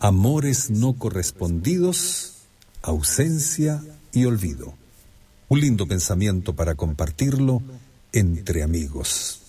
amores no correspondidos, ausencia y olvido. Un lindo pensamiento para compartirlo entre amigos.